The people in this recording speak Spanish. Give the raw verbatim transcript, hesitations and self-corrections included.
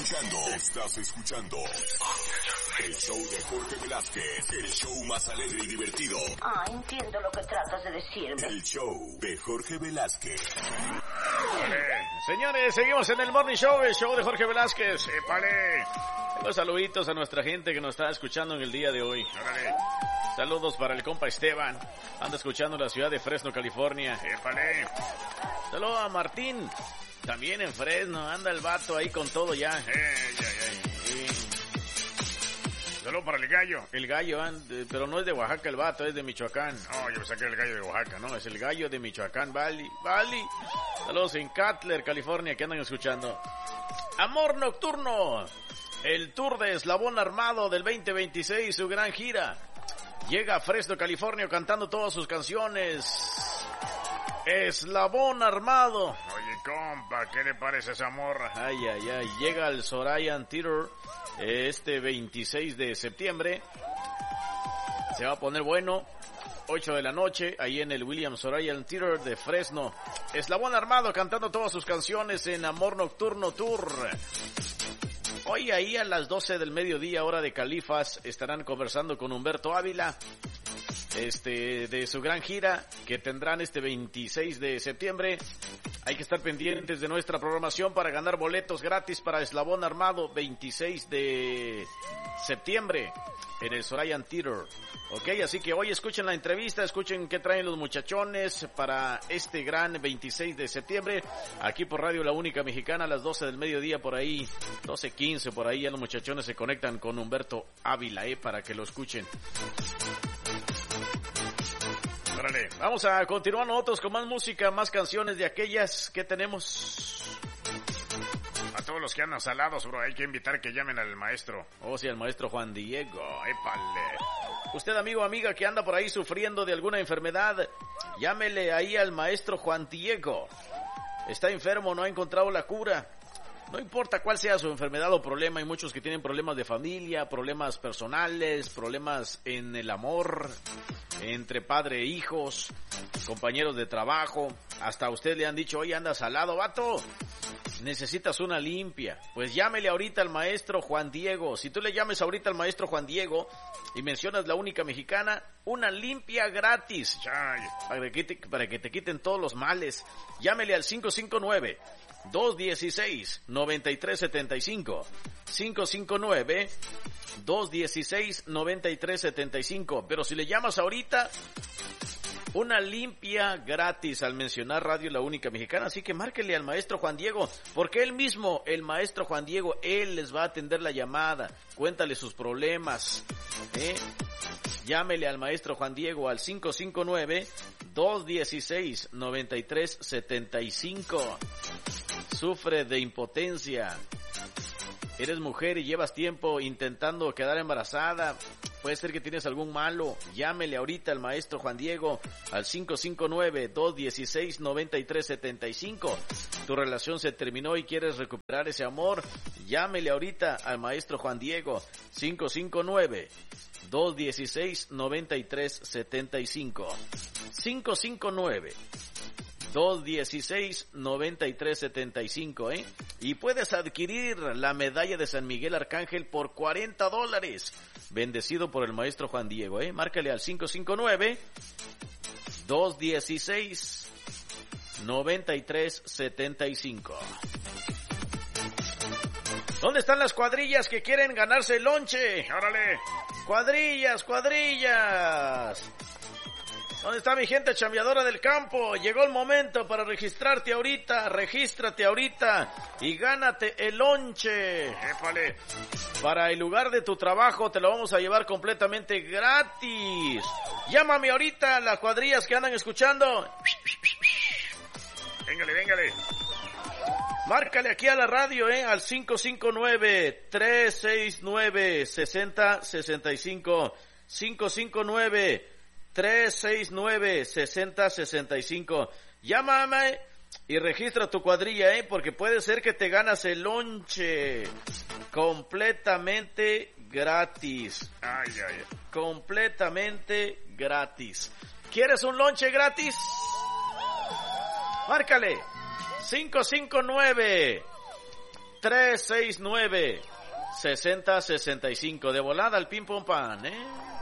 escuchando, estás escuchando el show de Jorge Velázquez, el show más alegre y divertido. Ah, entiendo lo que tratas de decirme. El show de Jorge Velázquez. Vale. Señores, seguimos en el Morning Show, el show de Jorge Velázquez. Épale. Tengo saluditos a nuestra gente que nos está escuchando en el día de hoy. Órale. Saludos para el compa Esteban. Anda escuchando en la ciudad de Fresno, California. Épale. Saludos a Martín. También en Fresno. Anda el vato ahí con todo ya. Ey, ey, ey. Saludos para el gallo. El gallo, pero no es de Oaxaca el vato, es de Michoacán. No, yo pensé que era el gallo de Oaxaca, no, es el gallo de Michoacán, Valley. Valley. Saludos en Cutler, California, que andan escuchando. Amor Nocturno. El tour de Eslabón Armado del veinte veintiséis, su gran gira. Llega a Fresno, California, cantando todas sus canciones. Eslabón Armado. Oye, compa, ¿qué le parece esa morra? Ay, ay, ay. Llega al Sorayan Theater este veintiséis de septiembre. Se va a poner bueno. ocho de la noche, ahí en el Williams Sorayan Theater de Fresno. Eslabón Armado cantando todas sus canciones en Amor Nocturno Tour. Hoy ahí a las doce del mediodía, hora de Califas, estarán conversando con Humberto Ávila, este, de su gran gira que tendrán este veintiséis de septiembre. Hay que estar pendientes de nuestra programación para ganar boletos gratis para Eslabón Armado, veintiséis de septiembre en el Sorayan Theater. Ok, así que hoy escuchen la entrevista, escuchen qué traen los muchachones para este gran veintiséis de septiembre, aquí por Radio La Única Mexicana a las doce del mediodía, por ahí, doce quince, por ahí ya los muchachones se conectan con Humberto Ávila, eh, para que lo escuchen. Órale, vamos a continuar nosotros con más música, más canciones de aquellas que tenemos. A todos los que andan salados, bro, hay que invitar que llamen al maestro. Oh, sí, al maestro Juan Diego, épale. Usted, amigo o amiga que anda por ahí sufriendo de alguna enfermedad, llámele ahí al maestro Juan Diego. Está enfermo, no ha encontrado la cura. No importa cuál sea su enfermedad o problema, hay muchos que tienen problemas de familia, problemas personales, problemas en el amor, entre padre e hijos, compañeros de trabajo. Hasta a usted le han dicho, oye, anda salado, vato, necesitas una limpia. Pues llámele ahorita al maestro Juan Diego. Si tú le llames ahorita al maestro Juan Diego y mencionas La Única Mexicana, una limpia gratis, para que te, para que te quiten todos los males. Llámele al cinco cinco nueve, dos uno seis, nueve tres siete cinco. cinco cinco nueve, dos uno seis, nueve tres siete cinco. Pero si le llamas ahorita, una limpia gratis al mencionar Radio La Única Mexicana. Así que márquele al maestro Juan Diego, porque él mismo, el maestro Juan Diego, él les va a atender la llamada. Cuéntale sus problemas, ¿eh? Llámele al maestro Juan Diego al cinco cinco nueve, dos uno seis, nueve tres siete cinco. Sufre de impotencia. Eres mujer y llevas tiempo intentando quedar embarazada. Puede ser que tienes algún malo. Llámele ahorita al maestro Juan Diego al cinco cinco nueve, dos uno seis, nueve tres siete cinco. Tu relación se terminó y quieres recuperar ese amor. Llámele ahorita al maestro Juan Diego cinco cinco nueve, dos uno seis, nueve tres siete cinco. cinco cinco nueve, dos uno seis, nueve tres siete cinco, ¿eh? Y puedes adquirir la medalla de San Miguel Arcángel por cuarenta dólares. Bendecido por el maestro Juan Diego, ¿eh? Márcale al cinco cinco nueve, dos uno seis, nueve tres siete cinco. ¿Dónde están las cuadrillas que quieren ganarse el lonche? ¡Órale! ¡Cuadrillas, cuadrillas! ¿Dónde está mi gente chambeadora del campo? Llegó el momento para registrarte ahorita, regístrate ahorita y gánate el lonche. ¡Épale! Para el lugar de tu trabajo te lo vamos a llevar completamente gratis. Llámame ahorita a las cuadrillas que andan escuchando. Véngale, véngale. Márcale aquí a la radio, eh, al cinco cinco nueve, tres seis nueve, seis cero seis cinco. cinco cinco nueve, tres seis nueve, seis cero seis cinco. Llámame y registra tu cuadrilla, eh, porque puede ser que te ganas el lonche completamente gratis. Ay, ay, ay. Completamente gratis. ¿Quieres un lonche gratis? Márcale cinco cinco nueve, tres seis nueve, sesenta sesenta y cinco. De volada al ping pong pan, ¿eh?